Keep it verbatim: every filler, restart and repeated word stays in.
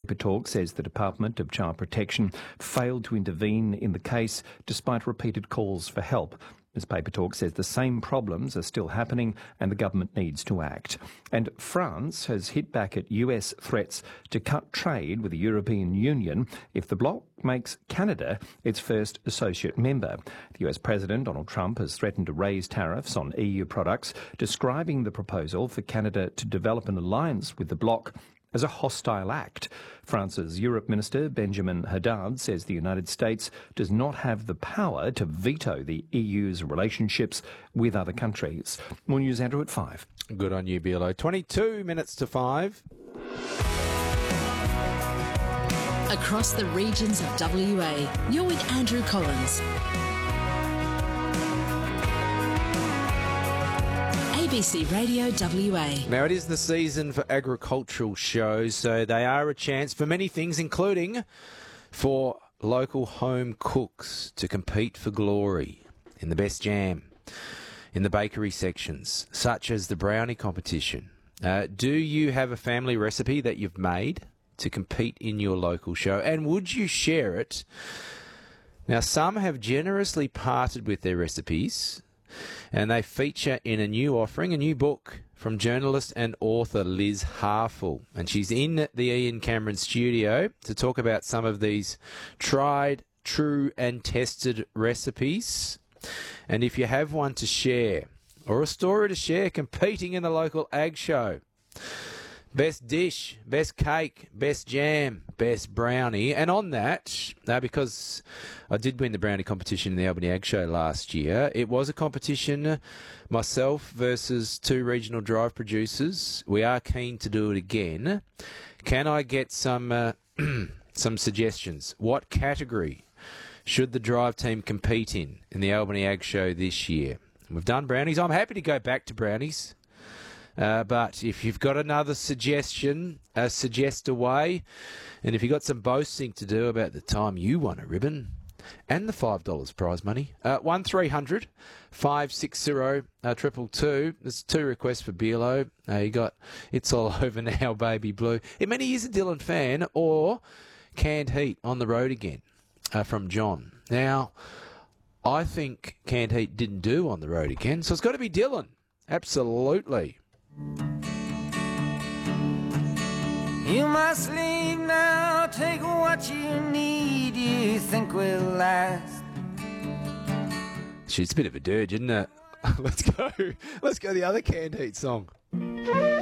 Talk says the Department of Child Protection failed to intervene in the case despite repeated calls for help. As Paper Talk says, the same problems are still happening and the government needs to act. And France has hit back at U S threats to cut trade with the European Union if the bloc makes Canada its first associate member. The U S President, Donald Trump, has threatened to raise tariffs on E U products, describing the proposal for Canada to develop an alliance with the bloc as a hostile act. France's Europe Minister, Benjamin Haddad, says the United States does not have the power to veto the E U's relationships with other countries. More news, Andrew, at five. Good on you, B L O. twenty-two minutes to five. Across the regions of W A, you're with Andrew Collins. A B C Radio W A. Now, it is the season for agricultural shows, so they are a chance for many things, including for local home cooks to compete for glory in the best jam, in the bakery sections, such as the brownie competition. Uh, do you have a family recipe that you've made to compete in your local show, and would you share it? Now, some have generously parted with their recipes, and they feature in a new offering, a new book from journalist and author Liz Harful. And she's in the Ian Cameron studio to talk about some of these tried, true and tested recipes. And if you have one to share, or a story to share competing in the local ag show, best dish, best cake, best jam, best brownie. And on that, uh, because I did win the brownie competition in the Albany Ag Show last year, it was a competition, uh, myself versus two regional drive producers. We are keen to do it again. Can I get some uh, some suggestions? What category should the drive team compete in in the Albany Ag Show this year? We've done brownies. I'm happy to go back to brownies. Uh, but if you've got another suggestion, uh, suggest away. And if you've got some boasting to do about the time you won a ribbon and the five dollars prize money, uh, one three hundred five six zero two two two. There's two requests for B L O. Uh, you got It's All Over Now, Baby Blue. In many years a Dylan fan, or Canned Heat on the Road Again uh, from John. Now, I think Canned Heat didn't do On the Road Again, so it's got to be Dylan. Absolutely. You must leave now, take what you need, you think will last. She's a bit of a dirge, isn't it? Let's go. Let's go the other Canned Heat song.